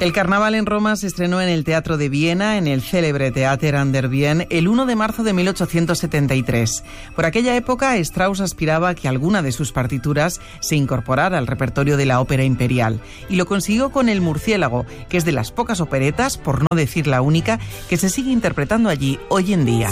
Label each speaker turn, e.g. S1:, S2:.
S1: El Carnaval en Roma se estrenó en el Teatro de Viena, en el célebre Theater an der Wien, el 1 de marzo de 1873. Por aquella época, Strauss aspiraba a que alguna de sus partituras se incorporara al repertorio de la ópera imperial, y lo consiguió con El Murciélago, que es de las pocas operetas, por no decir la única, que se sigue interpretando allí hoy en día.